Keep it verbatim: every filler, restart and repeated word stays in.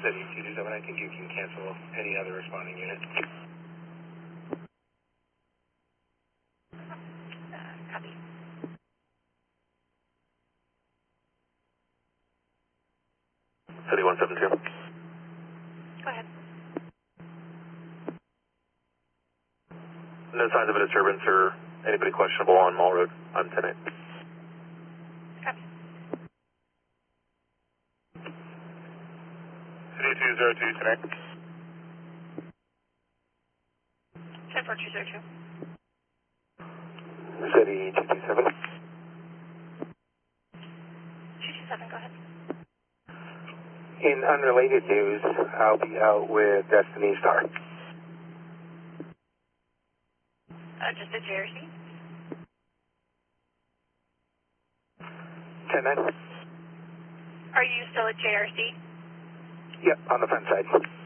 City two two seven, I think you can cancel any other responding unit. Uh, copy. City one seven two. Go ahead. No signs of a disturbance or anybody questionable on Mall Road. I'm ten eight. Copy. City two zero two, connect. ten four two zero two. City two two seven. two two seven, go ahead. In unrelated news, I'll be out with Destiny Star. Uh, just a J R C? ten nine. Are you still at J R C? Yep, on the front side.